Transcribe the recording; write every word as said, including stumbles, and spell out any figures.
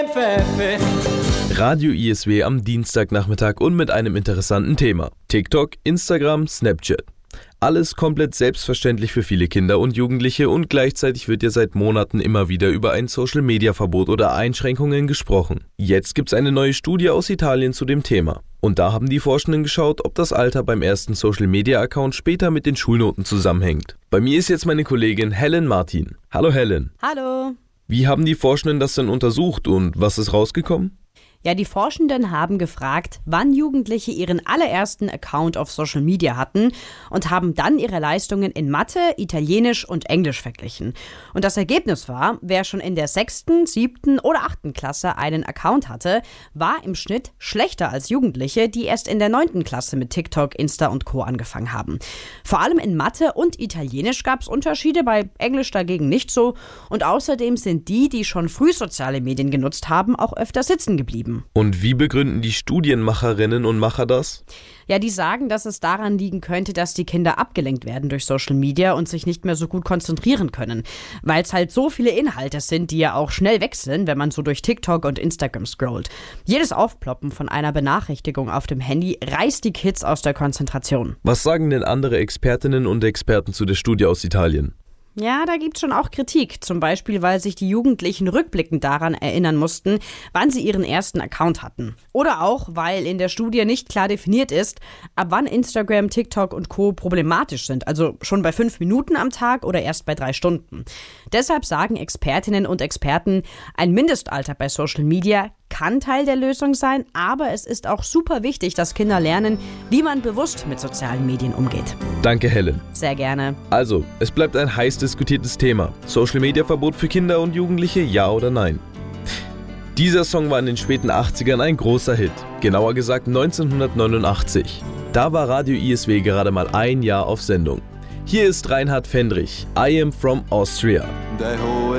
Radio I S W am Dienstagnachmittag und mit einem interessanten Thema. TikTok, Instagram, Snapchat. Alles komplett selbstverständlich für viele Kinder und Jugendliche und gleichzeitig wird ja seit Monaten immer wieder über ein Social-Media-Verbot oder Einschränkungen gesprochen. Jetzt gibt's eine neue Studie aus Italien zu dem Thema. Und da haben die Forschenden geschaut, ob das Alter beim ersten Social-Media-Account später mit den Schulnoten zusammenhängt. Bei mir ist jetzt meine Kollegin Helen Martin. Hallo Helen. Hallo. Wie haben die Forschenden das denn untersucht und was ist rausgekommen? Ja, die Forschenden haben gefragt, wann Jugendliche ihren allerersten Account auf Social Media hatten und haben dann ihre Leistungen in Mathe, Italienisch und Englisch verglichen. Und das Ergebnis war, wer schon in der sechsten, siebten oder achten Klasse einen Account hatte, war im Schnitt schlechter als Jugendliche, die erst in der neunten Klasse mit TikTok, Insta und Co. angefangen haben. Vor allem in Mathe und Italienisch gab es Unterschiede, bei Englisch dagegen nicht so. Und außerdem sind die, die schon früh soziale Medien genutzt haben, auch öfter sitzen geblieben. Und wie begründen die Studienmacherinnen und Macher das? Ja, die sagen, dass es daran liegen könnte, dass die Kinder abgelenkt werden durch Social Media und sich nicht mehr so gut konzentrieren können. Weil es halt so viele Inhalte sind, die ja auch schnell wechseln, wenn man so durch TikTok und Instagram scrollt. Jedes Aufploppen von einer Benachrichtigung auf dem Handy reißt die Kids aus der Konzentration. Was sagen denn andere Expertinnen und Experten zu der Studie aus Italien? Ja, da gibt's schon auch Kritik. Zum Beispiel, weil sich die Jugendlichen rückblickend daran erinnern mussten, wann sie ihren ersten Account hatten. Oder auch, weil in der Studie nicht klar definiert ist, ab wann Instagram, TikTok und Co. problematisch sind. Also schon bei fünf Minuten am Tag oder erst bei drei Stunden. Deshalb sagen Expertinnen und Experten, ein Mindestalter bei Social Media kann Teil der Lösung sein, aber es ist auch super wichtig, dass Kinder lernen, wie man bewusst mit sozialen Medien umgeht. Danke, Helen. Sehr gerne. Also, es bleibt ein heiß diskutiertes Thema. Social-Media-Verbot für Kinder und Jugendliche, ja oder nein? Dieser Song war in den späten achtzigern ein großer Hit, genauer gesagt neunzehnhundertneunundachtzig. Da war Radio I S W gerade mal ein Jahr auf Sendung. Hier ist Reinhard Fendrich, I Am From Austria. Der hohe